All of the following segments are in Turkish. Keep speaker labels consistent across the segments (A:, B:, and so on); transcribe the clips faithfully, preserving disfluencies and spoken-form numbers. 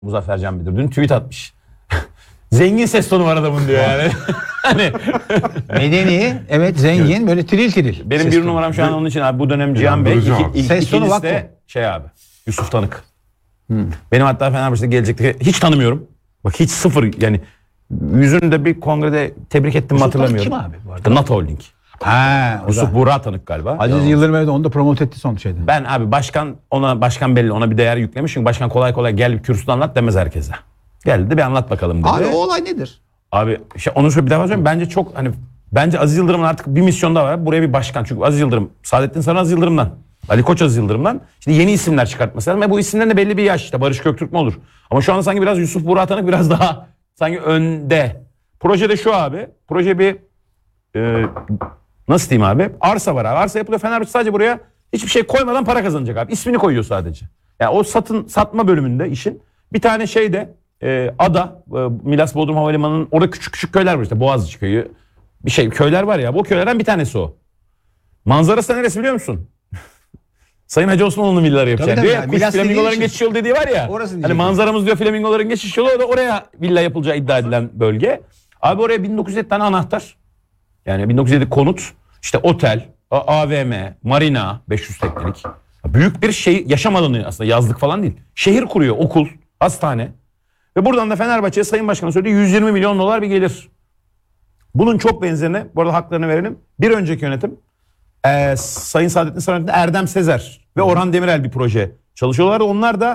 A: Muzaffer Can Bilir dün tweet atmış. Zengin ses tonu var adamın diyor yani. Hani
B: medeni, evet zengin, evet. Böyle tiril tiril.
A: Benim
B: ses
A: bir
B: tonu.
A: numaram şu an onun için abi bu dönem Cihan Bey. İki, ilk,
B: ses tonu
A: ikincisi de şey abi Yusuf Tanık. Hmm. Benim hatta Fenerbahçe'de gelecekti. Hiç tanımıyorum. Bak hiç sıfır yani yüzünü de bir kongrede tebrik ettim mi hatırlamıyorum.
B: Kim abi bu arada?
A: NATO Holding.
B: Ha,
A: Yusuf Buğra Tanık galiba.
B: Aziz Yıldırım evde onu da promote etti son şeyden.
A: Ben abi başkan ona başkan belli ona bir değer yüklemiş. Çünkü başkan kolay kolay gel bir kürsüde anlat demez herkese. Gel de bir anlat bakalım dedi.
B: Abi o olay nedir?
A: Abi şey, onu şöyle bir daha söyleyeyim. Bence çok hani bence Aziz Yıldırım'ın artık bir misyonu daha var. Buraya bir başkan. Çünkü Aziz Yıldırım, Saadettin Saran Aziz Yıldırım'dan. Ali Koç Aziz Yıldırım'dan. Şimdi yeni isimler çıkartması lazım. Ve bu isimlerin de belli bir yaş. İşte Barış Göktürk mü olur? Ama şu anda sanki biraz Yusuf Buğra Tanık biraz daha sanki önde. Projede şu abi. Proje bir e, nasıl diyeyim abi? Arsa var abi. Arsa yapılıyor. Fenerbahçe sadece buraya hiçbir şey koymadan para kazanacak abi. İsmini koyuyor sadece. Yani o satın satma bölümünde işin. Bir tane şey de e, ada e, Milas Bodrum Havalimanı'nın orada küçük küçük köyler var işte. Boğaziçi köyü. Bir şey köyler var ya. Bu köylerden bir tanesi o. Manzarası neresi biliyor musun? Sayın Hacı Osmanoğlu'nun villaları yapacak. Diyor ya, kuş flamingoların geçiş yolu dediği var ya. Hani manzaramız diyor flamingoların geçiş yolu. O da oraya villa yapılacağı iddia edilen bölge. Abi oraya bin dokuz yüz yedi tane anahtar. Yani bin dokuz yüz yedi konut, işte otel, A V M, marina beş yüz teknelik. Büyük bir şey yaşam alanı aslında yazlık falan değil. Şehir kuruyor, okul, hastane. Ve buradan da Fenerbahçe'ye Sayın Başkan'a söyledi yüz yirmi milyon dolar bir gelir. Bunun çok benzerine, bu arada haklarını verelim. Bir önceki yönetim e, Sayın Saadettin Saran Erdem Sezer ve Orhan Demirel bir proje çalışıyorlar. Onlar da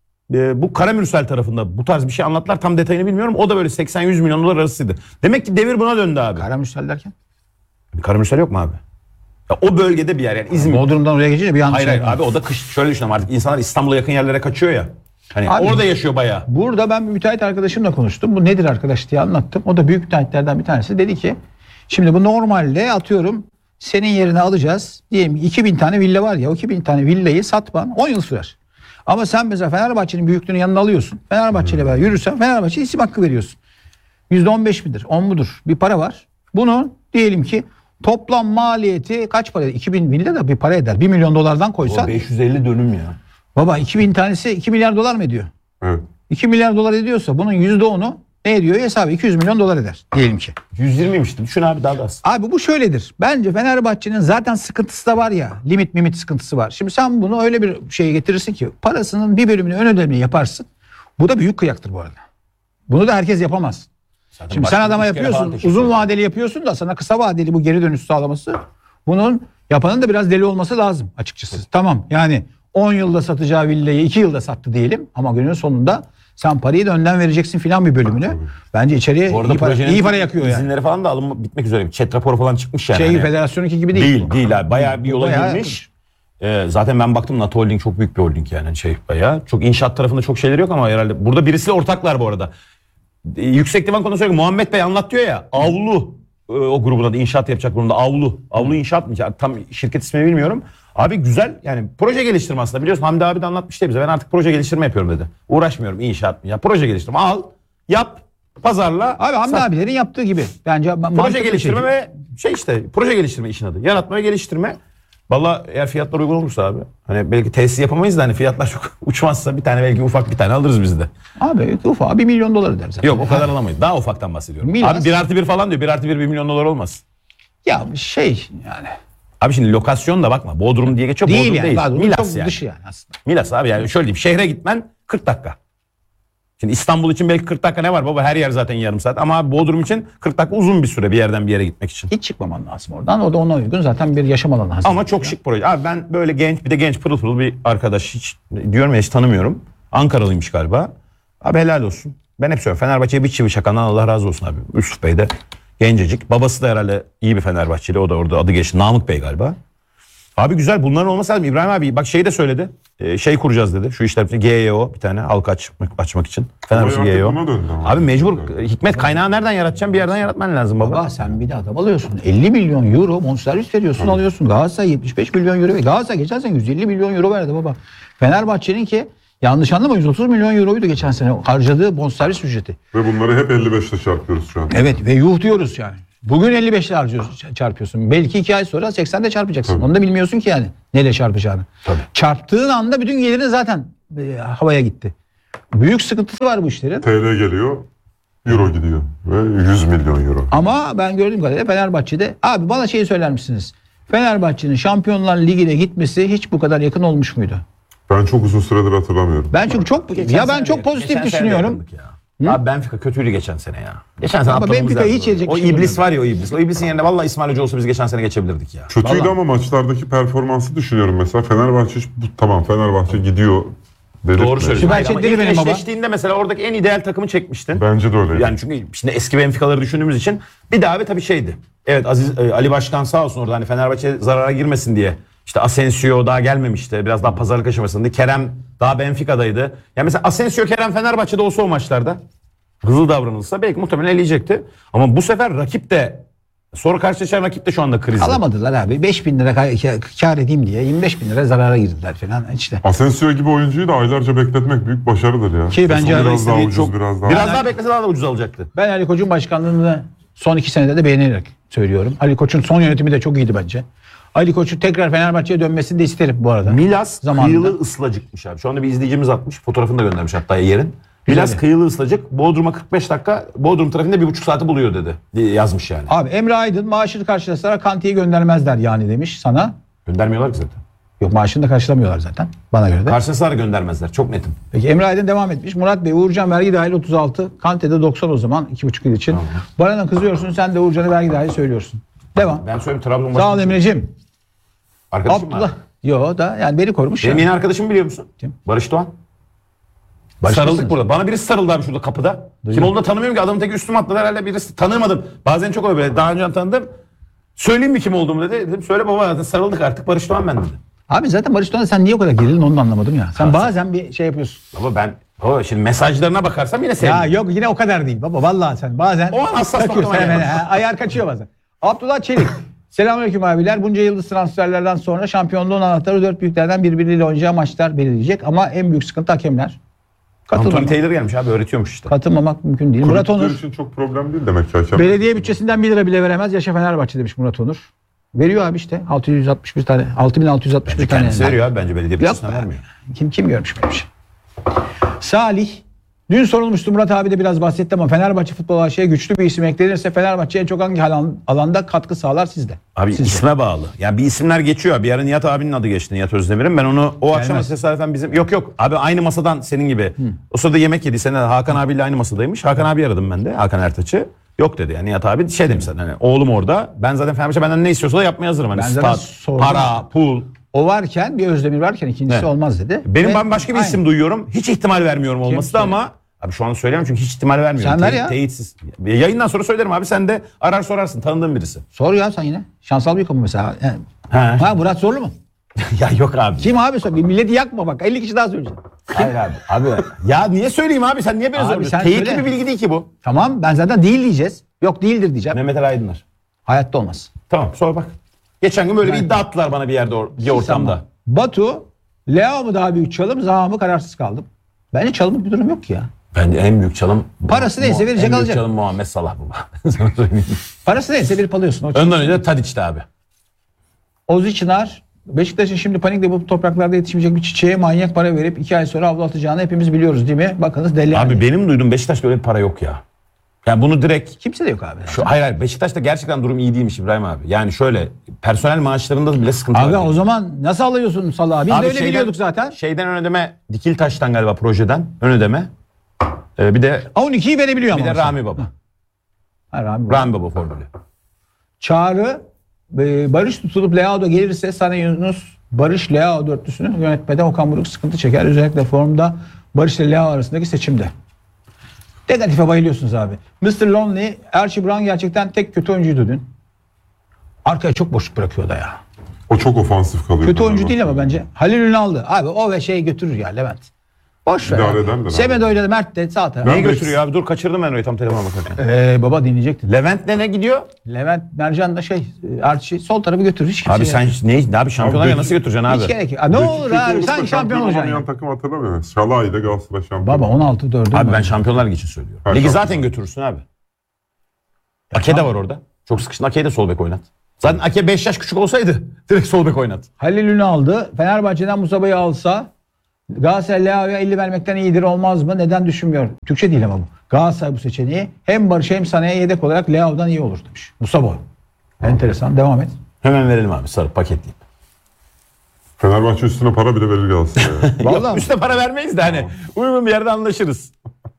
A: e, bu Karamürsel tarafında bu tarz bir şey anlattılar. Tam detayını bilmiyorum. O da böyle seksen yüz milyon dolar arasıydı. Demek ki devir buna döndü abi.
B: Karamürsel derken?
A: Karamürsel yok mu abi? Ya o bölgede bir yer yani İzmir.
B: Bodrum'dan oraya geçince bir yanlış.
A: Hayır hayır abi o da kış şöyle düşünelim artık insanlar İstanbul'a yakın yerlere kaçıyor ya. Hani
B: abi,
A: orada yaşıyor bayağı.
B: Burada ben bir müteahhit arkadaşımla konuştum. Bu nedir arkadaş diye anlattım. O da büyük müteahhitlerden bir tanesi. Dedi ki şimdi bu normalde atıyorum senin yerine alacağız. Diyelim iki bin tane villa var ya o iki bin tane villayı satman on yıl sürer. Ama sen mesela Fenerbahçe'nin büyüklüğünü yanına alıyorsun. Fenerbahçe ile beraber yürürsen Fenerbahçe'ye isim hakkı veriyorsun. yüzde on beş midir? on mudur? Bir para var. Bunu diyelim ki toplam maliyeti kaç para? iki bin villa da bir para eder. bir milyon dolardan koysan.
A: O beş yüz elli dönüm ya.
B: Baba iki bin tanesi iki milyar dolar mı ediyor?
C: Evet.
B: iki milyar dolar ediyorsa bunun yüzde onu ne ediyor? Hesabı iki yüz milyon dolar eder diyelim ki.
A: yüz yirmiymişti. Düşün abi daha da az.
B: Abi bu şöyledir. Bence Fenerbahçe'nin zaten sıkıntısı da var ya. Limit mimit sıkıntısı var. Şimdi sen bunu öyle bir şeye getirirsin ki parasının bir bölümünü ön ödemeni yaparsın. Bu da büyük kıyaktır bu arada. Bunu da herkes yapamaz. Zaten şimdi sen adama yapıyorsun. Uzun vadeli yapıyorsun da sana kısa vadeli bu geri dönüş sağlaması. Bunun yapanın da biraz deli olması lazım açıkçası. Evet. Tamam yani on yılda satacağı villayı iki yılda sattı diyelim. Ama günün sonunda sen parayı da önden vereceksin filan bir bölümünü. Evet. Bence içeriye iyi para, iyi para yakıyor yani.
A: İzinleri falan da alınma bitmek üzere. Chat raporu falan çıkmış yani.
B: Şey
A: hani.
B: federasyonunki gibi değil.
A: Değil
B: bu.
A: değil abi. Bayağı bir yola bayağı girmiş. Ee, zaten ben baktım NATO Holding çok büyük bir holding yani şey bayağı. Çok inşaat tarafında çok şeyleri yok ama herhalde. Burada birisiyle ortaklar bu arada. Ee, yüksek divan konusu yok. Muhammed Bey anlat diyor ya. Avlu e, o grubunda da inşaat yapacak grubunda Avlu. Avlu inşaat mı? Tam şirket ismini bilmiyorum. Abi güzel yani proje geliştirme aslında biliyorsun Hamdi abi de anlatmıştı bize ben artık proje geliştirme yapıyorum dedi. Uğraşmıyorum inşaat mı ya proje geliştirme al yap pazarla.
B: Abi Hamdi sat. Abilerin yaptığı gibi bence
A: proje geliştirme şey. Ve şey işte proje geliştirme işin adı yaratma ve geliştirme. Valla eğer fiyatlar uygun olursa abi hani belki tesis yapamayız da hani fiyatlar çok uçmazsa bir tane belki ufak bir tane alırız biz de.
B: Abi ufak bir milyon dolar eder zaten.
A: Yok o kadar alamayız daha ufaktan bahsediyorum. Milas. Abi bir artı bir falan diyor bir artı bir bir milyon dolar olmaz.
B: Ya şey yani.
A: Abi şimdi lokasyon da bakma. Bodrum diye geçiyor.
B: Değil
A: Bodrum
B: yani.
A: değil.
B: Bodrum
A: Milas yani.
B: Dışı yani aslında.
A: Milas abi yani şöyle diyeyim. Şehre gitmen kırk dakika. Şimdi İstanbul için belki kırk dakika ne var baba? Her yer zaten yarım saat. Ama abi Bodrum için kırk dakika uzun bir süre bir yerden bir yere gitmek için.
B: Hiç çıkmaman lazım oradan. O da ona uygun zaten bir yaşam alanı hazır.
A: Ama çok şık proje. Abi ben böyle genç bir de genç pırıl pırıl bir arkadaş hiç diyorum ya hiç tanımıyorum. Ankaralıymış galiba. Abi helal olsun. Ben hep söylüyorum. Fenerbahçe'ye bir çivi çakandan Allah razı olsun abi. Yusuf Bey de gencecik. Babası da herhalde iyi bir Fenerbahçeli. O da orada adı geçti. Namık Bey galiba. Abi güzel bunların olması lazım. İbrahim abi bak şey de söyledi. Ee, şey kuracağız dedi. Şu işler G Y O bir tane halka açmak, açmak için. Fenerbahçe G Y O. Abi mecbur hikmet kaynağı nereden yaratacağım? Bir yerden yaratman lazım baba.
B: Baba sen bir de adam alıyorsun. elli milyon euro bonservis veriyorsun Hı. alıyorsun. Galatasaray yetmiş beş milyon euro. Galatasaray geçen sene yüz elli milyon euro verdi baba. Fenerbahçe'nin ki yanlış anlama yüz otuz milyon euroydu geçen sene harcadığı bonservis ücreti.
C: Ve bunları hep elli beşle çarpıyoruz şu an.
B: Evet ve yuh diyoruz yani. Bugün elli beşle harcıyorsun, çarpıyorsun. Belki iki ay sonra seksende çarpacaksın. Tabii. Onu da bilmiyorsun ki yani neyle çarpacağını. Tabii. Çarptığın anda bütün gelirin zaten e, havaya gitti. Büyük sıkıntısı var bu işlerin.
C: T L geliyor, Euro gidiyor ve yüz milyon euro.
B: Ama ben gördüğüm kadarıyla Fenerbahçe'de abi bana şeyi söyler misiniz? Fenerbahçe'nin Şampiyonlar Ligi'ne gitmesi hiç bu kadar yakın olmuş muydu?
C: Ben çok uzun süredir hatırlamıyorum.
B: Ben çünkü çok
A: Geçen
B: ya ben
A: sene
B: çok
A: de-
B: pozitif
A: geçen sene de
B: düşünüyorum.
A: yakındık ya. Abi Benfica kötüydü geçen sene ya. Geçen sene
B: Ama
A: atlamamız
B: Benfica'yı
A: lazım.
B: hiç yenecek
A: O
B: bir şey
A: iblis
B: görmedim.
A: var ya o iblis. O iblisin yerine vallahi İsmail Hoca olsa biz geçen sene geçebilirdik ya.
C: Kötüydü
A: Vallahi.
C: ama maçlardaki performansı düşünüyorum mesela. Fenerbahçe bu, tamam Fenerbahçe gidiyor.
A: Doğru
C: delirtme.
A: söylüyorsun.
B: Süper
A: Hayır, ama
B: Chat'leri
A: ilk
B: benim baba.
A: eşleştiğinde mesela oradaki en ideal takımı çekmiştin.
C: Bence de öyle.
A: Yani çünkü şimdi eski Benfica'ları düşündüğümüz için bir daha bir tabii şeydi. Evet Aziz e, Ali Başkan sağ olsun orada hani Fenerbahçe zarara girmesin diye. İşte Asensio daha gelmemişti. Biraz daha pazarlık aşamasındaydı. Kerem daha Benfica'daydı. Yani mesela Asensio Kerem Fenerbahçe'de olsa o maçlarda hızlı davranılsa belki muhtemelen eleyecekti. Ama bu sefer rakip de sonra karşılaşan rakip de şu anda krizde.
B: Alamadılar abi. beş bin lira kar, kar edeyim diye yirmi beş bin lira zarara girdiler falan işte.
C: Asensio gibi oyuncuyu da aylarca bekletmek büyük başarıdır ya.
B: Ki bence
C: biraz daha
A: istediği
C: ucuz,
A: çok-
C: biraz daha.
A: Biraz daha beklese daha da ucuz alacaktı.
B: Ben Ali Koç'un başkanlığını son iki senede de beğenerek söylüyorum. Ali Koç'un son yönetimi de çok iyiydi bence. Ali Koç'un tekrar Fenerbahçe'ye dönmesini de isterim bu arada.
A: Milas
B: Zamanında.
A: kıyılı ıslacıkmış abi. Şu anda bir izleyicimiz atmış. Fotoğrafını da göndermiş hatta yerin.
B: Güzel.
A: Milas kıyılı ıslacık. Bodrum'a kırk beş dakika. Bodrum trafiğinde bir buçuk saati buluyor dedi. diye yazmış yani.
B: Abi Emre Aydın maaşını karşılasalar Kanti'yi göndermezler yani demiş sana.
A: Göndermiyorlar ki zaten.
B: Yok maaşını da karşılamıyorlar zaten bana göre de.
A: Karşılaşsalar göndermezler. Çok netim.
B: Peki Emre Aydın devam etmiş. Murat Bey Uğurcan vergi dahil otuz altı. Kante'de doksan o zaman iki buçuk yıl için. Bana da kızıyorsun sen de Uğurcan'ı vergi dahil söylüyorsun. Devam.
A: Ben söyleyeyim Trabzon
B: Sağ ol
A: başkanı-
B: Emre'cim.
A: Arkadaşım mı
B: Abdullah.
A: abi?
B: Yo da yani beni korumuş
A: Benim
B: ya.
A: yeni arkadaşımı biliyor musun?
B: Kim?
A: Barış Doğan.
B: Barış
A: Sarıldık
B: mısınız?
A: burada. Bana birisi sarıldı abi şurada kapıda. Kim olduğunu da tanımıyorum ki. Adamın tek üstüme atladı herhalde birisi. Tanımadım. Bazen çok oluyor böyle. Daha önce tanıdım. Söyleyeyim mi kim olduğumu dedi. Dedim söyle baba zaten sarıldık artık. Barış Doğan ben dedi.
B: Abi zaten Barış Doğan'a sen niye o kadar gerildin onu da anlamadım ya. Sen bazen bir şey yapıyorsun.
A: Ama ben o şimdi mesajlarına bakarsam yine sevdim.
B: Ya yok yine o kadar değil baba vallahi sen bazen
A: O an hassas
B: takıyorsun
A: noktama
B: hemen,
A: geldim.
B: ha, ayar kaçıyor bazen. Abdullah Çelik. Selamünaleyküm abiler. Bunca yıldız transferlerden sonra şampiyonluğun anahtarı dört büyüklerden birbiriyle oynayacağı maçlar belirleyecek ama en büyük sıkıntı hakemler.
A: Anthony
B: Katılmamak,
A: Taylor gelmiş abi öğretiyormuş işte.
B: katılmamak mümkün değil. Murat
C: Kulüpler
B: Onur.
C: için çok problem değil demek ki hakem.
B: Belediye bütçesinden bir lira bile veremez. Yaşa Fenerbahçe demiş Murat Onur. Veriyor abi işte altı yüz altmış bir tane. altı bin altı yüz altmış bir tane.
A: Kendisi veriyor abi bence belediye
B: Yok
A: bütçesinden
B: be.
A: vermiyor.
B: Kim kim görmüş böyle bir şey. Salih. Dün sorulmuştu Murat abi de biraz bahsetti ama Fenerbahçe Futbol A Ş'ye güçlü bir isim eklenirse Fenerbahçe en çok hangi alan- alanda katkı sağlar sizde?
A: Abi
B: Sizce?
A: isme bağlı. Yani bir isimler geçiyor. Bir ara Nihat abinin adı geçti. Nihat Özdemir'in. Ben onu o akşam
B: Gelmez.
A: tesadüfen bizim... Yok yok. Abi aynı masadan senin gibi. O sırada yemek yedi. Sen de Hakan abiyle aynı masadaymış. Hakan abi aradım ben de. Hakan Ertaç'ı. Yok dedi yani Nihat abi şey demiş zaten hani oğlum orada. Ben zaten Fenerbahçe benden ne istiyorsa da yapmaya hazırım. Hani
B: Ben zaten
A: stat,
B: sordum.
A: para, pul.
B: O varken bir Özdemir varken ikincisi
A: Evet.
B: olmaz dedi.
A: Benim
B: Ve-
A: ben başka bir
B: Aynen.
A: isim duyuyorum. Hiç ihtimal vermiyorum olması da
B: söyle?
A: ama abi şu an söyleyemem çünkü hiç ihtimal vermiyorum.
B: Sen ver
A: Teyit-
B: ya.
A: Teyitsiz. Yayından sonra söylerim abi sen de arar sorarsın tanıdığın birisi.
B: Sor ya sen yine. Şansal bir konu mesela. Yani,
A: He.
B: ha Murat Zorlu mu?
A: Ya yok abi.
B: Kim abi sor. Bir milleti yakma bak. elli kişi daha söyleyeceğim.
A: Hayır abi. Abi ya niye söyleyeyim abi sen niye böyle
B: Abi
A: soruyorsun?
B: sen
A: Teyitli
B: söyle.
A: bir bilgi değil ki bu.
B: Tamam ben zaten değil diyeceğiz. Yok değildir diyeceğim.
A: Mehmet Ali Aydınlar.
B: Hayatta olmaz.
A: Tamam sonra bak. Geçen gün böyle bir iddia attılar bana bir yerde or- bir ortamda.
B: Ama Batu, Leo mu daha büyük çalım, Zaha mı kararsız kaldım. Bence çalımlık bir durum yok ki ya.
A: Bence en büyük çalım
B: Parası neyse verecek,
A: en
B: alacak.
A: büyük çalım Muhammed Salah baba. Sana söyleyeyim.
B: Parası neyse verip alıyorsun. O
A: Önden önce de Tadiç'ti abi.
B: Ozi Çınar, Beşiktaş'ın şimdi panikle bu topraklarda yetişmeyecek bir çiçeğe manyak para verip iki ay sonra avlu atacağını hepimiz biliyoruz değil mi? Bakınız deli.
A: Abi
B: yani.
A: benim duyduğum Beşiktaş'ta öyle bir para yok ya. Yani bunu direkt
B: Kimse de yok abi.
A: şu hayır hayır Beşiktaş'ta gerçekten durum iyi değilmiş İbrahim abi. Yani şöyle personel maaşlarında bile sıkıntı
B: Abi
A: var.
B: o zaman nasıl alıyorsun Salah'ı? Biz
A: Abi
B: de öyle
A: şeyden-
B: biliyorduk zaten.
A: Şeyden ön ödeme Dikiltaş'tan galiba projeden ön ödeme. Ee, bir de
B: on ikiyi verebiliyor
A: bir
B: ama.
A: de
B: mesela.
A: Rami Baba.
B: Ha, Rami Baba.
A: Rami Baba formülü.
B: Çağrı, e, Barış tutulup Leao da gelirse sana Yunus, Barış Leao dörtlüsünü yönetmede Okan Buruk sıkıntı çeker. Özellikle formda Barış ile Leao arasındaki seçimde. Negatife bayılıyorsunuz abi. mister Lonely, Archie Brown gerçekten tek kötü oyuncuydu dün. Arkaya çok boşluk bırakıyor da ya.
C: O çok ofansif kalıyor.
B: Kötü oyuncu değil ama bence. Halil Ünal'dı. Abi o ve şey götürür ya Levent. Boş ver.
C: İdare
B: abi.
C: ederler abi.
B: Semedo oynadı, Mert de sağ taraf.
C: Ben
A: Neyi
C: de-
A: götürüyor abi? Dur kaçırdım ben orayı tam telefona bakarken.
B: Ee, baba dinleyecektin.
A: Levent ne ne gidiyor?
B: Levent Mercan da şey Archie sol tarafı götürür. Hiç kimse
A: Abi sen ne abi şampiyonlar
C: Abi
A: ya nasıl götüreceksin abi?
B: hiç gerek yok. Aa, ne
C: Peki,
B: olur
C: kötü
B: abi
C: olup da
B: sen şampiyon olacaksın.
C: olamayan
B: ya.
C: takım hatırlamıyorum. Şalay'da Galatasaray şampiyon.
B: Baba on altı dördü.
A: Abi ben Şampiyonlar Ligi için söylüyorum.
C: Ha,
A: Ligi
C: şampiyon.
A: zaten götürürsün abi. Ake de var orada. Çok sıkıştın. Ake'yi de sol bek oynat. Zaten Ake beş yaş küçük olsaydı direkt sol bek oynat.
B: Halil Ünal'dı. Fenerbahçe'den Musaba'yı alsa Galatasaray Leao'ya elli vermekten iyidir olmaz mı? Neden düşünmüyor? Türkçe değil ama bu. Galatasaray bu seçeneği hem Barış hem Sané'ye yedek olarak Leao'dan iyi olur demiş. Musa Boy. Enteresan. Devam et.
A: Hemen verelim abi sarı paketleyip.
C: Fenerbahçe üstüne para bile verir Galatasaray'a.
B: Vallahi
A: Yok, üstüne para vermeyiz de hani uygun bir yerde anlaşırız.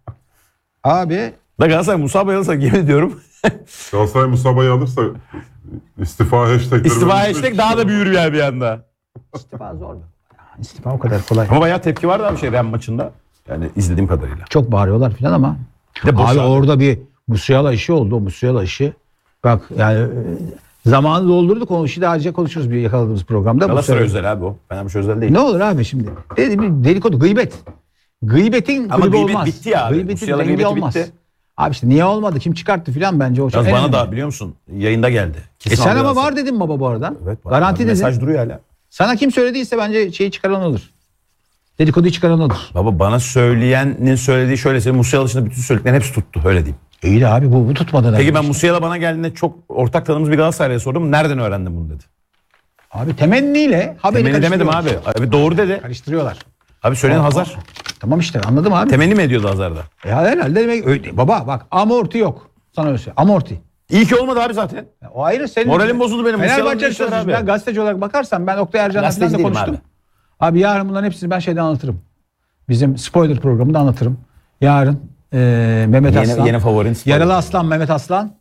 B: abi
A: Da Galatasaray Musaba'yı alırsa yemin ediyorum.
C: Galatasaray Musaba'yı alırsa istifa hashtagleri...
A: İstifa
C: önümüzde
A: hashtag daha da büyür ya bir anda.
B: istifa zor. İstifa o kadar kolay.
A: Ama bayağı tepki vardı abi şey Real maçında. Yani izlediğim kadarıyla.
B: Çok bağırıyorlar falan ama.
A: Bir de boş
B: Abi
A: abi.
B: orada bir Musiala işi oldu. O Musiala işi. Bak yani e, zamanı doldurduk. O işi de ayrıca konuşuruz bir yakaladığımız programda.
A: Galatasaray
B: Musiala-
A: özel abi o. Fenerbahçe özel değil.
B: Ne olur abi şimdi? Dedi bir dedikodu, gıybet. Gıybetin
A: Ama
B: kulübü
A: gıybet
B: olmaz.
A: bitti ya abi.
B: Gıybetin
A: Musiala
B: rengi
A: gıybeti
B: olmaz.
A: bitti.
B: Abi işte niye olmadı? Kim çıkarttı filan bence o çok
A: Yalnız bana
B: önemli.
A: da biliyor musun yayında geldi.
B: E
A: Kesin
B: sen
A: aldı
B: ama
A: Galatasaray.
B: var dedin baba bu arada.
A: Evet, var.
B: Garanti
A: Abi,
B: dedin.
A: mesaj duruyor hala.
B: Sana kim söylediyse bence şeyi çıkaran olur. Dedikoduyu çıkaran olur.
A: Baba bana söyleyenin söylediği şöyle söyleyeyim. Musiala dışında bütün söylediklerin hepsi tuttu öyle diyeyim.
B: İyi de abi bu, bu tutmadan.
A: Peki ben Musiala bana geldiğinde çok ortak tanıdığımız bir Galatasaray'a sordum. Nereden öğrendin bunu dedi.
B: Abi temenniyle haberi
A: Temenni demedim abi.
B: karıştırıyorlar.
A: Abi doğru dedi.
B: Karıştırıyorlar.
A: Abi söyleyen Hazar.
B: Tamam işte anladım abi.
A: Temenni mi ediyordu Hazar'da?
B: Ya herhalde demek öyle. Baba bak amorti yok. Sana öyle söyleyeyim. Amorti.
A: İyi ki olmadı abi zaten.
B: Ya o ayrı senin.
A: Moralim bozuldu benim.
B: Fenerbahçe
A: Musiala'nın işleri
B: açısından
A: abi.
B: ben gazeteci olarak bakarsam ben Oktay Ercan'la
A: Gazeteci
B: falan da
A: değilim
B: konuştum.
A: abi.
B: Abi. yarın bunların hepsini ben şeyden anlatırım. Bizim spoiler programında anlatırım. Yarın e, Mehmet
A: Yeni-
B: Aslan.
A: yeni favorin spoiler.
B: Yaralı Aslan Mehmet Aslan.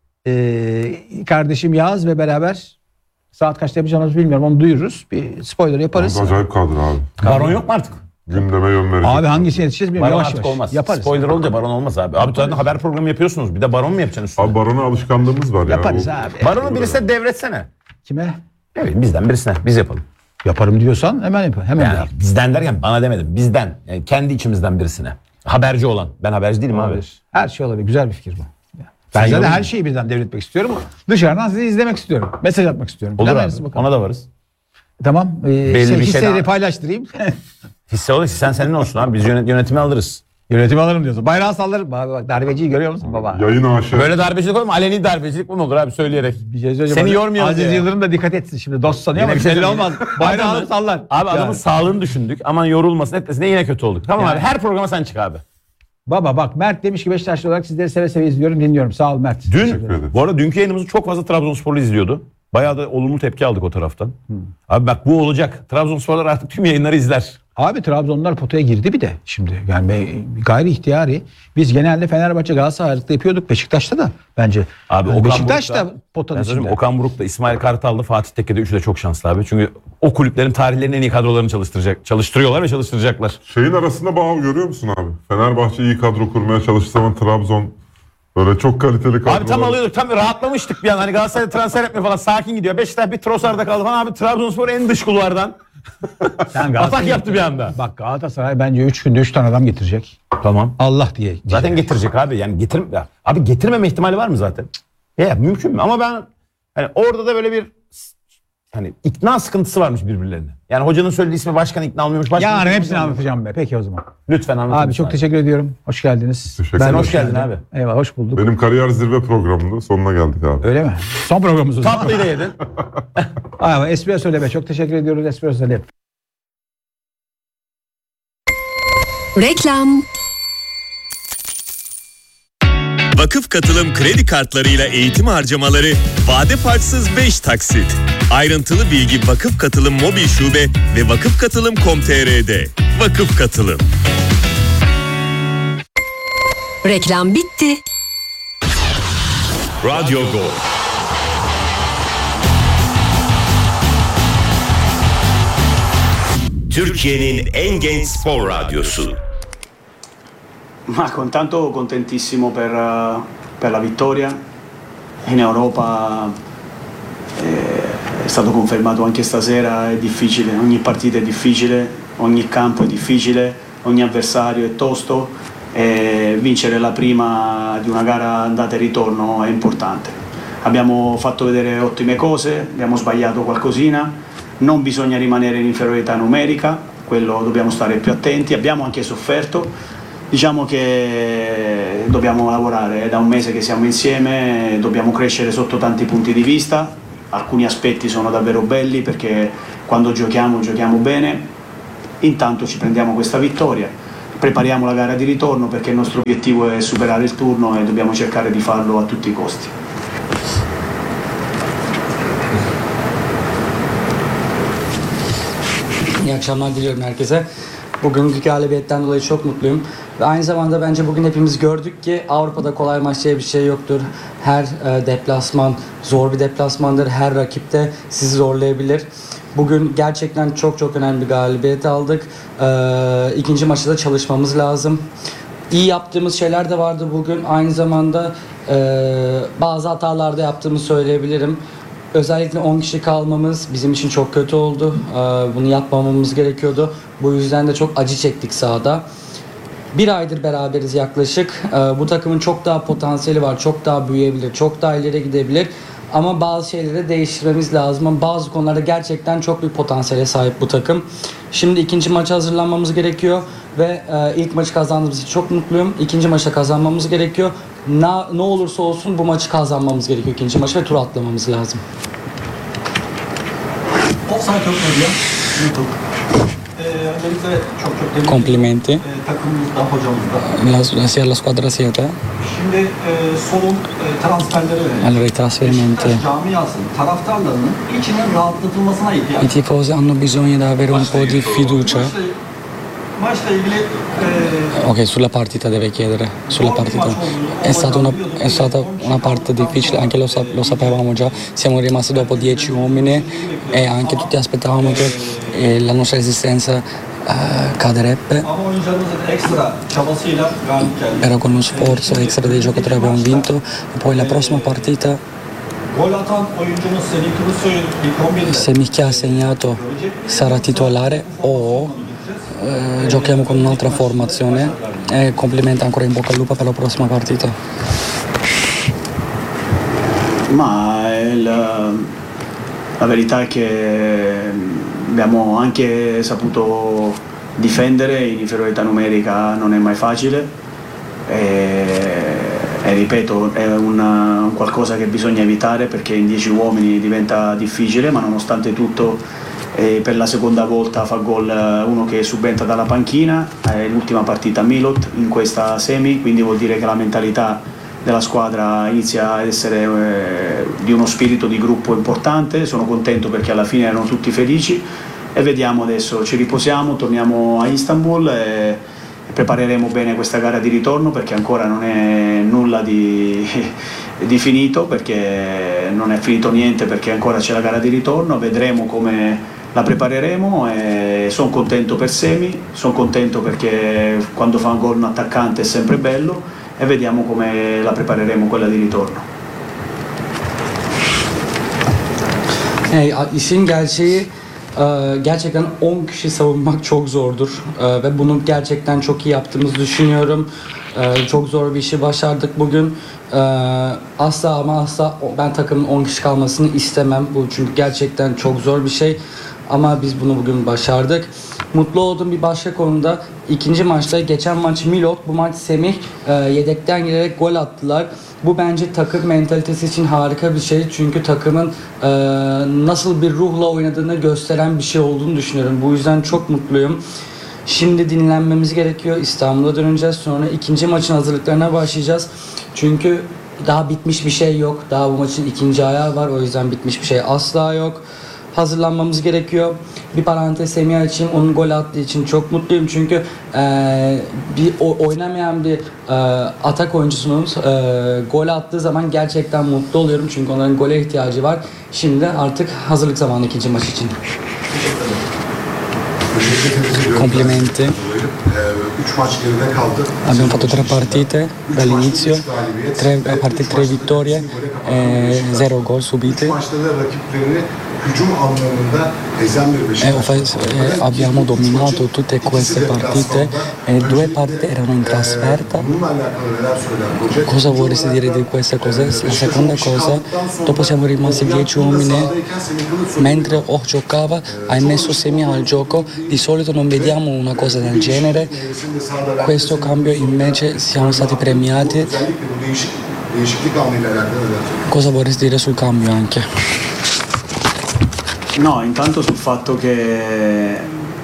B: E, kardeşim Yağız ve beraber saat kaçta yapacağımızı bilmiyorum onu duyururuz. Bir spoiler yaparız.
C: Acayip kadro abi.
A: Baron yok mu artık?
C: Gündeme yön verecek.
B: Abi hangisine yetişeceğiz bilmiyorum.
A: Baron
B: Yavaş
A: artık
B: yavaş.
A: olmaz.
B: Yaparız.
A: Spoiler olunca baron olmaz abi. Abi zaten haber programı yapıyorsunuz. Bir de baron mu yapacaksın üstüne?
C: Abi Baron'a alışkanlığımız var ya.
B: Yaparız
C: O-
B: abi.
A: Baronu birisine devretsene.
B: Kime?
A: Evet bizden birisine. Biz yapalım.
B: Yaparım diyorsan hemen yaparım. Hemen
A: Yani
B: yaparım.
A: bizden derken bana demedim. Bizden. Yani kendi içimizden birisine. Haberci olan. Ben haberci değilim abi.
B: Olabilir. Her şey olabilir. Güzel bir fikir bu. Ben
A: Sen
B: zaten
A: yorum-
B: her şeyi birden devretmek istiyorum. Dışarıdan sizi izlemek istiyorum. Mesaj atmak istiyorum.
A: Olur
B: Plan
A: abi.
B: aynısı bakalım.
A: Ona da varız.
B: Tamam. Ee,
A: Belli
B: şey,
A: bir şey
B: hisseleri
A: daha-
B: paylaştırayım.
A: Hisse olur. Sen senin olsun abi. Biz yönet- yönetimi alırız.
B: Yönetimi alırım diyorsun. Bayrağı sallarım. Abi bak darbeciyi görüyor musun baba?
C: Yayın aşı.
A: Böyle darbecilik olur mu? Aleni darbecilik mi olur abi söyleyerek?
B: Bir şey söyleyeceğim.
A: Seni
B: Bak,
A: yormayalım
B: Aziz
A: diye.
B: Yıldırım da dikkat etsin şimdi. Dost sanıyor
A: Yine
B: ama
A: bir şey
B: belli
A: söyleyeyim.
B: olmaz. Bayrağı
A: Adamın-
B: alıp sallar.
A: Abi adamın
B: Yani.
A: sağlığını düşündük. Aman yorulmasın etmesin. Yine kötü olduk. Tamam
B: Yani.
A: abi. Her programa sen çık abi.
B: Baba bak Mert demiş ki Beşiktaşlı olarak sizleri seve seve izliyorum dinliyorum. Sağ ol Mert. Teşekkür
A: Dün,
B: ederim.
C: ederim.
A: bu arada dünkü yayınımızı çok fazla Trabzonsporlu izliyordu. Bayağı da olumlu tepki aldık o taraftan. Abi bak bu olacak. Trabzonsporlar artık tüm yayınları izler.
B: Abi Trabzonlar potaya girdi bir de şimdi. Yani be- gayri ihtiyari. Biz genelde Fenerbahçe Galatasaray ağırlıklı yapıyorduk. Beşiktaş'ta da bence.
A: Abi
B: Yani
A: Okan
B: Beşiktaş
A: Buruk
B: da potanın
A: Ben söyleyeyim,
B: içinde.
A: Okan Buruk da İsmail Kartal'da Fatih Tekke'de üçü de çok şanslı abi. Çünkü o kulüplerin tarihlerinin en iyi kadrolarını çalıştıracak, çalıştırıyorlar ve çalıştıracaklar.
C: Şeyin arasında bağ görüyor musun abi? Fenerbahçe iyi kadro kurmaya çalıştı ama Trabzon böyle çok kaliteli kadro.
A: Abi tam alıyorduk tam rahatlamıştık bir an. Hani Galatasaray transfer etmiyor falan sakin gidiyor. Beşiktaş bir Trossard'da kaldı falan abi. Trabzonspor en dış kulvardan.
B: Sen
A: Atak
B: Galatasaray-
A: yaptı bir anda.
B: Bak Galatasaray bence üç günde üç tane adam getirecek.
A: Tamam.
B: Allah diye.
A: Zaten getirecek abi. Yani getir ya. Abi getirmeme ihtimali var mı zaten? Ya mümkün mü? Ama ben hani orada da böyle bir hani ikna sıkıntısı varmış birbirlerine. Yani hocanın söylediği ismi başkan ikna olmuyormuş. Başkan
B: Yarın
A: ikna
B: hepsini
A: olmuyormuş.
B: anlatacağım be. Peki o zaman.
A: Lütfen anlatın.
B: Abi çok teşekkür ediyorum. Hoş geldiniz.
C: Teşekkür
B: Ben
C: ederim.
A: Hoş geldin abi.
B: Eyvallah hoş bulduk.
C: Benim kariyer zirve programında sonuna geldik abi.
B: Öyle mi? Son programımız o zaman.
A: Tatlıyı da yedin.
B: Ay, Espresso Lebe. Çok teşekkür ediyoruz Espresso Lebe.
D: Reklam.
E: Vakıf Katılım kredi kartlarıyla eğitim harcamaları vade farksız beş taksit. Ayrıntılı bilgi Vakıf Katılım mobil şube ve vakıf katılım nokta com nokta tr'de. Vakıf Katılım.
D: Reklam bitti.
E: Radyo Go. Türkiye'nin en genç spor radyosu.
F: Ma intanto contentissimo per, eh, per la vittoria. In Europa eh, è stato confermato anche stasera, è difficile, ogni partita è difficile, ogni campo è difficile, ogni avversario è tosto e vincere la prima di una gara andata e ritorno è importante. Abbiamo fatto vedere ottime cose, abbiamo sbagliato qualcosina, non bisogna rimanere in inferiorità numerica, quello dobbiamo stare più attenti, abbiamo anche sofferto. Diciamo che dobbiamo lavorare, è da un mese che siamo insieme, dobbiamo crescere sotto tanti punti di vista, alcuni aspetti sono davvero belli perché quando giochiamo giochiamo bene Intanto ci prendiamo questa vittoria, prepariamo la gara di ritorno perché il nostro obiettivo è superare il turno e dobbiamo cercare di farlo a tutti i costi.
G: İyi akşamlar diliyorum herkese. Bugünkü galibiyetten dolayı çok mutluyum. Ve aynı zamanda bence bugün hepimiz gördük ki Avrupa'da kolay maç diye bir şey yoktur. Her e, deplasman zor bir deplasmandır. Her rakip de sizi zorlayabilir. Bugün gerçekten çok çok önemli bir galibiyet aldık. E, ikinci maçta da çalışmamız lazım. İyi yaptığımız şeyler de vardı bugün. Aynı zamanda e, bazı hatalarda yaptığımı söyleyebilirim. Özellikle on kişi kalmamız bizim için çok kötü oldu. Ee, Bunu yapmamamız gerekiyordu. Bu yüzden de çok acı çektik sahada. Bir aydır beraberiz yaklaşık. Ee, Bu takımın çok daha potansiyeli var. Çok daha büyüyebilir. Çok daha ileri gidebilir. Ama bazı şeyleri değiştirmemiz lazım. Ama bazı konularda gerçekten çok büyük potansiyele sahip bu takım. Şimdi ikinci maça hazırlanmamız gerekiyor. Ve e, ilk maçı kazandığımız için çok mutluyum. İkinci maça kazanmamız gerekiyor. Na, ne olursa olsun bu maçı kazanmamız gerekiyor ikinci maçı ve tur atlamamız lazım.
H: Offside yok mu diye YouTube. Ee, öncelikle çok çok tebrik
G: Komplimenti.
H: Ee, takımımızda, hocamızda.
G: La, sia la squadra sia te.
H: Şimdi e, solun e, transferleri verelim.
G: Allora i trasferimenti.
H: Beşiktaş camiasının, taraftarlarının içinin rahatlatılmasına ihtiyaç.
G: I tifosi hanno bisogno di avere un po' di fiducia.
H: Maçla, maçla ilgili e,
G: Ok, sulla partita deve chiedere, sulla partita. È stata una, è stata una parte difficile, anche lo, sa- lo sapevamo già, siamo rimasti dopo dieci uomini e anche tutti aspettavamo che eh, la nostra resistenza eh, caderebbe,
H: ama oyuncularımızın ekstra çabasıyla galip geldi.
G: però con lo sforzo extra dei giocatori abbiamo vinto e poi la prossima partita
H: Gol atan oyuncumuz Semih Kılıçsoy'un ilk on birde.
G: Semih che ha segnato sarà titolare o eh, giochiamo con un'altra formazione e complimenti ancora in bocca al lupo per la prossima partita.
F: Ma il- la verità è che abbiamo anche saputo difendere in inferiorità numerica, non è mai facile e, e ripeto è una- un qualcosa che bisogna evitare perché in dieci uomini diventa difficile, ma nonostante tutto eh, per la seconda volta fa gol eh, uno che subentra dalla panchina, è l'ultima partita Milot in questa semi, quindi vuol dire che la mentalità della squadra inizia ad essere eh, di uno spirito di gruppo importante. Sono contento perché alla fine erano tutti felici e vediamo adesso, ci riposiamo, torniamo a Istanbul e prepareremo bene questa gara di ritorno perché ancora non è nulla di, di finito, perché non è finito niente perché ancora c'è la gara di ritorno, vedremo come la prepareremo e sono contento per Semi, sono contento perché quando fa un gol un attaccante è sempre bello e vediamo come la prepareremo quella di ritorno.
G: Hey, işin gerçeği e, gerçekten on kişi savunmak çok zordur E, ve bunu gerçekten çok iyi yaptığımızı düşünüyorum. E, Çok zor bir işi başardık bugün. E, Asla ama asla ben takımın on kişi kalmasını istemem. Bu çünkü gerçekten çok zor bir şey. Ama biz bunu bugün başardık. Mutlu olduğum bir başka konuda ikinci maçta geçen maç Milot, bu maç Semih e, yedekten gelerek gol attılar. Bu bence takım mentalitesi için harika bir şey. Çünkü takımın e, nasıl bir ruhla oynadığını gösteren bir şey olduğunu düşünüyorum. Bu yüzden çok mutluyum. Şimdi dinlenmemiz gerekiyor. İstanbul'a döneceğiz. Sonra ikinci maçın hazırlıklarına başlayacağız. Çünkü daha bitmiş bir şey yok. Daha bu maçın ikinci ayağı var. O yüzden bitmiş bir şey asla yok. Hazırlanmamız gerekiyor. Bir parantez Semih açayım. Onun gol attığı için çok mutluyum. Çünkü eee, bir o- oynamayan bir eee, atak oyuncusunun eee, gol attığı zaman gerçekten mutlu oluyorum. Çünkü onların gole ihtiyacı var. Şimdi artık hazırlık zamanı ikinci maç için. Complimenti.
I: Üç maç geride kaldı.
G: Abbiamo fatto tre partite dall'inizio, tre, a parte tre vittorie, e zero gol subiti.
I: Üç maçta da rakiplerini hücum anlamında ezen bir
G: E,
I: Beşiktaş.
G: offens- e, abbiamo dominato tutte queste partite e due partite erano in trasferta.
I: Bununla alakalı neler söyler hoca?
G: Cosa vorresti dire di queste cose? La seconda cosa, dopo siamo rimasti dieci uomini, mentre O giocava, hai messo Semih al gioco, di solito non vediamo una cosa del genere, questo cambio invece siamo stati premiati.
I: Özellikle bu değişik, değişiklik anıyla alakalı neler söyler?
G: Cosa vorresti dire sul cambio anche?
F: No, intanto sul fatto che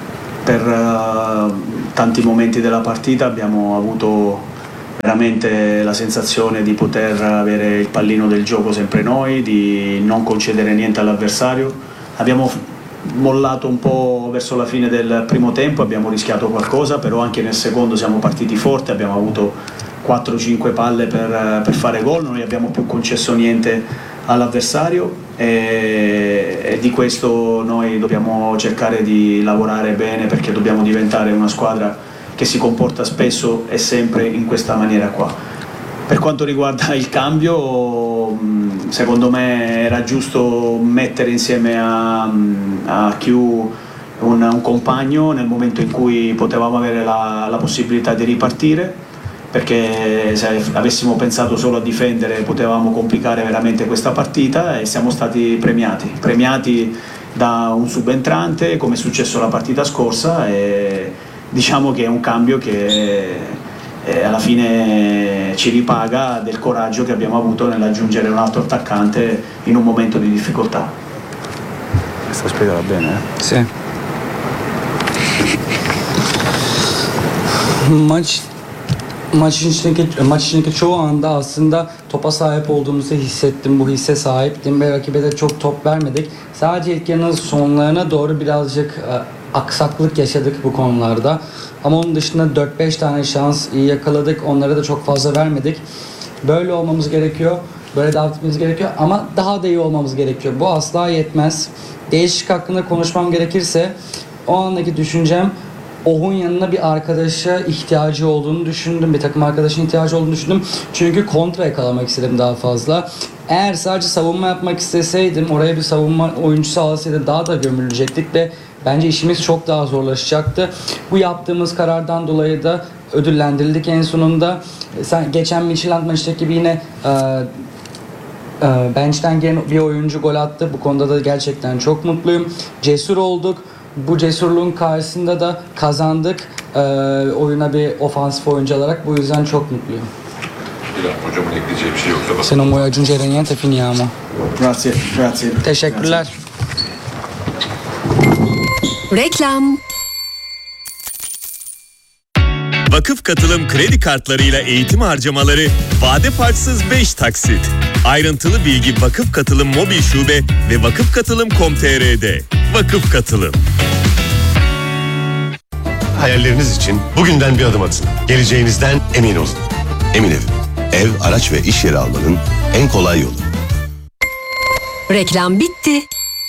F: per uh, tanti momenti della partita abbiamo avuto veramente la sensazione di poter avere il pallino del gioco sempre noi, di non concedere niente all'avversario. Abbiamo mollato un po' verso la fine del primo tempo, abbiamo rischiato qualcosa, però anche nel secondo siamo partiti forte, abbiamo avuto quattro cinque palle per, per fare gol, non abbiamo più concesso niente all'avversario e, e di questo noi dobbiamo cercare di lavorare bene, perché dobbiamo diventare una squadra che si comporta spesso e sempre in questa maniera qua. Per quanto riguarda il cambio, secondo me era giusto mettere insieme a, a Q un, un compagno nel momento in cui potevamo avere la, la possibilità di ripartire, perché se avessimo pensato solo a difendere potevamo complicare veramente questa partita, e siamo stati premiati, premiati da un subentrante come è successo la partita scorsa, e diciamo che è un cambio che eh, alla fine ci ripaga del coraggio che abbiamo avuto nell'aggiungere un altro attaccante in un momento di difficoltà.
J: Questa spiegala bene, eh?
G: Sì. Maç maç içindeki maç içindeki çoğu anda aslında topa sahip olduğumuzu hissettim. Bu hisse sahiptim ve rakibe de çok top vermedik. Sadece ilk yarının sonlarına doğru birazcık e, aksaklık yaşadık bu konularda. Ama onun dışında dört beş tane şans iyi yakaladık. Onlara da çok fazla vermedik. Böyle olmamız gerekiyor. Böyle devam etmemiz gerekiyor ama daha da iyi olmamız gerekiyor. Bu asla yetmez. Değişik hakkında konuşmam gerekirse o andaki düşüncem, Oh'un yanına bir arkadaşa ihtiyacı olduğunu düşündüm. Bir takım arkadaşın ihtiyacı olduğunu düşündüm. Çünkü kontra yakalamak istedim daha fazla. Eğer sadece savunma yapmak isteseydim, oraya bir savunma oyuncusu alsaydı daha da gömülecektik ve bence işimiz çok daha zorlaşacaktı. Bu yaptığımız karardan dolayı da ödüllendirildik en sonunda. Sen geçen Midtjylland maçtaki gibi yine e, e, bench'ten gelen bir oyuncu gol attı. Bu konuda da gerçekten çok mutluyum. Cesur olduk. Bu cesurluğun karşısında da kazandık e, oyuna bir ofansif oyuncu olarak. Bu yüzden çok mutluyum.
K: Bilal, hocamın ekleyeceği bir şey yoksa...
G: Se non vuoi aggiungere niente, finiamo.
F: Grazie, grazie.
G: Teşekkürler.
D: Reklam.
E: Vakıf Katılım kredi kartlarıyla eğitim harcamaları vade farksız beş taksit. Ayrıntılı bilgi Vakıf Katılım mobil şube ve vakıf katılım nokta com nokta tr'de. Vakıf Katılım.
L: Hayalleriniz için bugünden bir adım atın. Geleceğinizden emin olun. Emin Ev. Ev, araç ve iş yeri almanın en kolay yolu.
D: Reklam bitti.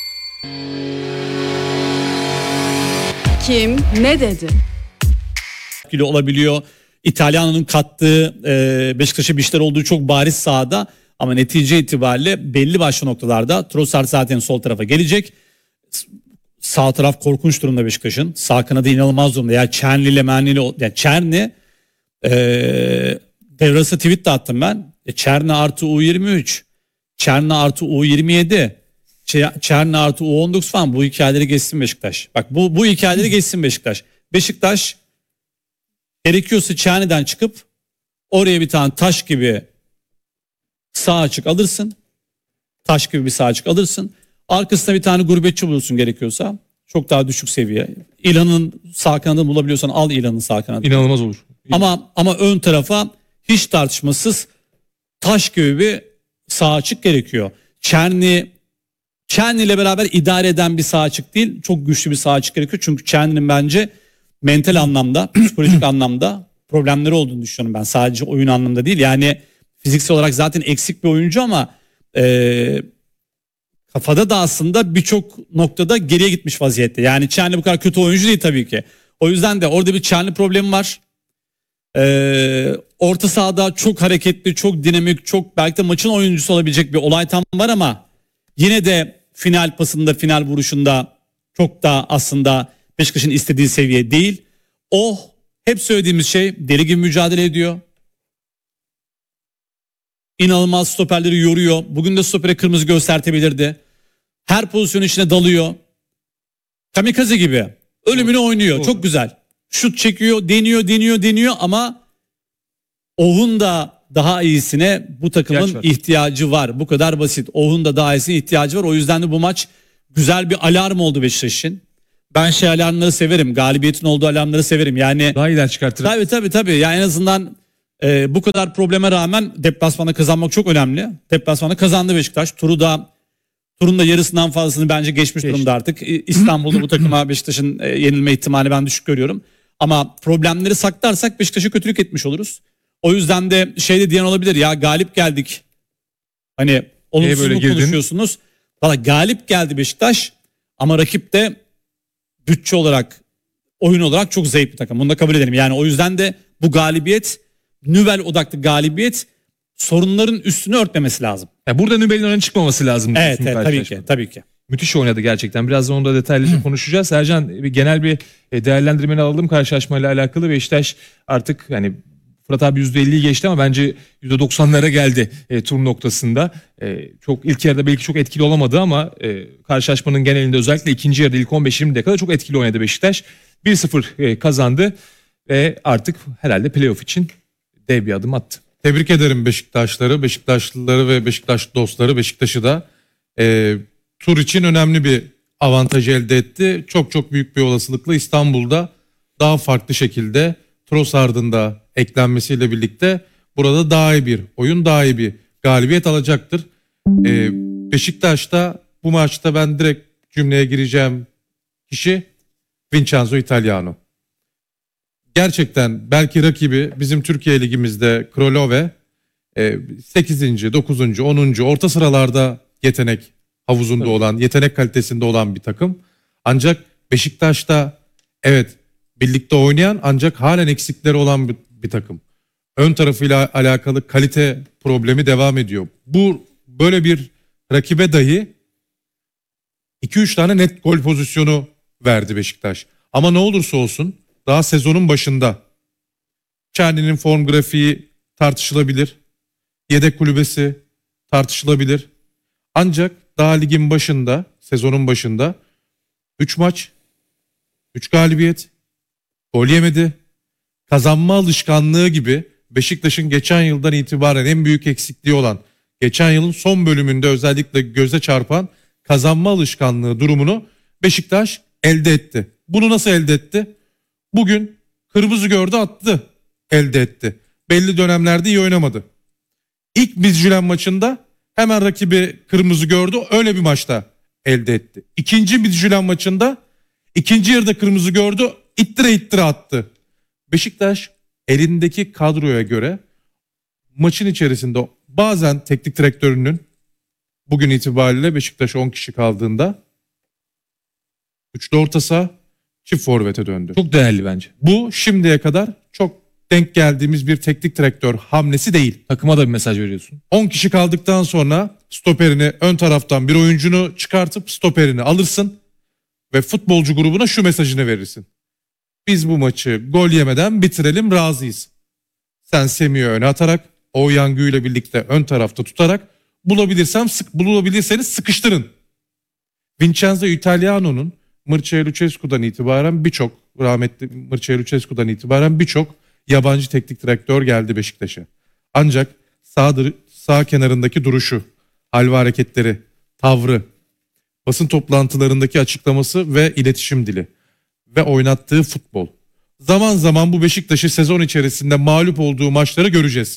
M: Kim ne dedi?
N: Etkili olabiliyor. İtalyana'nın kattığı e, Beşiktaş'a bir işler olduğu çok bariz sahada, ama netice itibariyle belli başlı noktalarda Trossard zaten sol tarafa gelecek. Sağ taraf korkunç durumda Beşiktaş'ın. Sağ kanadı inanılmaz durumda. Yani Çerni ile Menli ile, yani Çerni e, devrası tweet de attım ben. E, Çerni artı U yirmi üç, Çerni artı U yirmi yedi, Çerni artı U on dokuz falan, bu hikayeleri geçsin Beşiktaş. Bak bu bu hikayeleri geçsin Beşiktaş. Beşiktaş gerekiyorsa Çerni'den çıkıp oraya bir tane taş gibi sağ açık alırsın. Taş gibi bir sağ açık alırsın. Arkasına bir tane gurbetçi bulursun gerekiyorsa. Çok daha düşük seviye. İlan'ın sağ kanadını bulabiliyorsan al İlan'ın sağ kanadını.
O: İnanılmaz olur.
N: Ama ama ön tarafa hiç tartışmasız taş gibi bir sağ açık gerekiyor. Çerni Çerni ile beraber idare eden bir sağ açık değil. Çok güçlü bir sağ açık gerekiyor. Çünkü Çerni'nin bence mental anlamda, psikolojik anlamda problemleri olduğunu düşünüyorum ben. Sadece oyun anlamda değil. Yani fiziksel olarak zaten eksik bir oyuncu ama e, kafada da aslında birçok noktada geriye gitmiş vaziyette. Yani Çerni bu kadar kötü oyuncu değil tabii ki. O yüzden de orada bir Çerni problemi var. E, orta sahada çok hareketli, çok dinamik, çok belki de maçın oyuncusu olabilecek bir olay tam var ama yine de final pasında, final vuruşunda çok da aslında Beşiktaş'ın istediği seviye değil. O hep söylediğimiz şey, deli gibi mücadele ediyor. İnanılmaz stoperleri yoruyor. Bugün de stopere kırmızı göstertebilirdi. Her pozisyon içine dalıyor. Kamikaze gibi. Ölümünü oynuyor. Doğru. Çok güzel. Şut çekiyor, deniyor, deniyor, deniyor ama Oh'un da daha iyisine bu takımın İhtiyaç var. ihtiyacı var. Bu kadar basit. Oh'un da daha iyisine ihtiyacı var. O yüzden de bu maç güzel bir alarm oldu Beşiktaş için. ben şey alarmları severim. Galibiyetin olduğu alarmları severim. Yani
M: daha iyiler çıkartır.
N: Tabii tabii tabii. Yani en azından e, bu kadar probleme rağmen deplasmanda kazanmak çok önemli. Deplasmanda kazandı Beşiktaş. Turu da turun da yarısından fazlasını bence geçmiş
M: Geçti.
N: durumda artık. İstanbul'da bu takıma Beşiktaş'ın e, yenilme ihtimali ben düşük görüyorum. Ama problemleri saklarsak Beşiktaş'a kötülük etmiş oluruz. O yüzden de şey de diyen olabilir ya, galip geldik. Hani olumsuz mu konuşuyorsunuz? Valla galip geldi Beşiktaş ama rakip de bütçe olarak, oyun olarak çok zayıf bir takım. Bunu da kabul edelim. Yani o yüzden de bu galibiyet, Nübel odaklı galibiyet sorunların üstünü örtmemesi lazım.
M: Ya burada Nübel'in öne çıkmaması lazım.
N: Evet, evet tabii ki, tabii ki.
M: Müthiş oynadı gerçekten. Birazdan onu da detaylıca konuşacağız. Ercan, bir genel bir değerlendirmeni alalım karşılaşmayla alakalı. Beşiktaş artık yani Fırat abi yüzde elliyi geçti ama bence yüzde doksanlara geldi e, tur noktasında. E, çok ilk yarıda belki çok etkili olamadı ama e, karşılaşmanın genelinde özellikle ikinci yarıda ilk on beş yirmi dakikada çok etkili oynadı Beşiktaş. bir sıfır e, kazandı ve artık herhalde playoff için dev bir adım attı.
O: Tebrik ederim Beşiktaşları, Beşiktaşlıları ve Beşiktaş dostları. Beşiktaş'ı da e, tur için önemli bir avantaj elde etti. Çok çok büyük bir olasılıkla İstanbul'da daha farklı şekilde Trossard'ın da eklenmesiyle birlikte burada daha iyi bir oyun, daha iyi bir galibiyet alacaktır. E, Beşiktaş'ta bu maçta ben direkt cümleye gireceğim kişi Vincenzo Italiano. Gerçekten belki rakibi bizim Türkiye Ligimizde Krolove sekizinci, dokuzuncu, onuncu orta sıralarda yetenek havuzunda olan, yetenek kalitesinde olan bir takım. Ancak Beşiktaş'ta evet birlikte oynayan ancak halen eksikleri olan bir, bir takım. Ön tarafıyla alakalı kalite problemi devam ediyor. Bu böyle bir rakibe dahi iki üç tane net gol pozisyonu verdi Beşiktaş. Ama ne olursa olsun daha sezonun başında Çerni'nin form grafiği tartışılabilir. Yedek kulübesi tartışılabilir. Ancak daha ligin başında, sezonun başında üç maç, üç galibiyet, gol yemedi. Kazanma alışkanlığı gibi Beşiktaş'ın geçen yıldan itibaren en büyük eksikliği olan, geçen yılın son bölümünde özellikle göze çarpan kazanma alışkanlığı durumunu Beşiktaş elde etti. Bunu nasıl elde etti? Bugün kırmızı gördü, attı, elde etti. Belli dönemlerde iyi oynamadı. İlk Midtjylland maçında hemen rakibi kırmızı gördü, öyle bir maçta elde etti. İkinci Midtjylland maçında ikinci yarıda kırmızı gördü, ittire ittire attı. Beşiktaş elindeki kadroya göre maçın içerisinde bazen teknik direktörünün bugün itibariyle Beşiktaş on kişi kaldığında üçlü orta saha, çift forvete döndü.
M: Çok değerli bence.
O: Bu şimdiye kadar çok denk geldiğimiz bir teknik direktör hamlesi değil.
M: Takıma da bir mesaj veriyorsun.
O: on kişi kaldıktan sonra stoperini, ön taraftan bir oyuncunu çıkartıp stoperini alırsın ve futbolcu grubuna şu mesajını verirsin. Biz bu maçı gol yemeden bitirelim, razıyız. Sen Semih'i öne atarak, Oyangü ile birlikte ön tarafta tutarak bulabilirsem sık bulabilirseniz sıkıştırın. Vincenzo Italiano'nun Mircea Lucescu'dan itibaren birçok rahmetli Mircea Lucescu'dan itibaren birçok yabancı teknik direktör geldi Beşiktaş'a. Ancak sağ, sağ kenarındaki duruşu, hal ve hareketleri, tavrı, basın toplantılarındaki açıklaması ve iletişim dili ve oynattığı futbol. Zaman zaman bu Beşiktaş'ı sezon içerisinde mağlup olduğu maçları göreceğiz.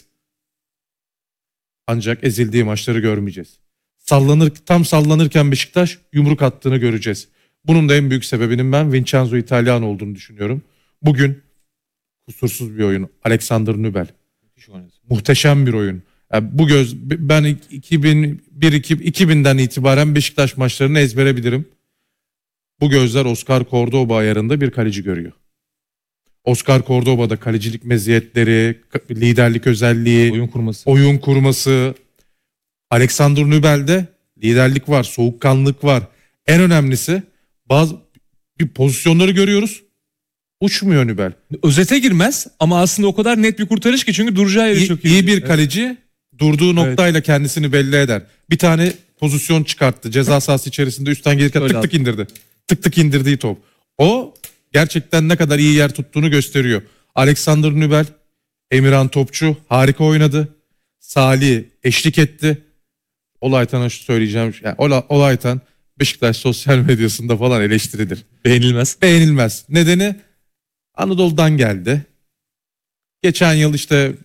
O: Ancak ezildiği maçları görmeyeceğiz. Sallanır, tam sallanırken Beşiktaş yumruk attığını göreceğiz. Bunun da en büyük sebebinin ben Vincenzo Italiano olduğunu düşünüyorum. Bugün kusursuz bir oyun. Alexander Nübel. Muhteşem bir oyun. Yani bu göz ben iki bin bir iki binden itibaren Beşiktaş maçlarını ezbere bilirim. Bu gözler Oscar Cordoba ayarında bir kaleci görüyor. Oscar Cordoba'da kalecilik meziyetleri, liderlik özelliği,
M: oyun kurması.
O: Oyun kurması. Alexander Nübel'de liderlik var, soğukkanlılık var. En önemlisi bazı bir pozisyonları görüyoruz. Uçmuyor Nübel.
M: Özete girmez ama aslında o kadar net bir kurtarış ki çünkü duracağı yeri
O: İyi,
M: çok iyi.
O: iyi bir kaleci durduğu noktayla evet. kendisini belli eder. Bir tane pozisyon çıkarttı. Ceza sahası içerisinde üstten gelirken Öyle tık tık indirdi. Tık tık indirdiği top. O gerçekten ne kadar iyi yer tuttuğunu gösteriyor. Alexander Nübel, Emirhan Topçu harika oynadı. Salih eşlik etti. Olaytan'a şu söyleyeceğim. Yani Olaytan Beşiktaş sosyal medyasında falan eleştirilir.
M: Beğenilmez.
O: Beğenilmez. Nedeni Anadolu'dan geldi. Geçen yıl işte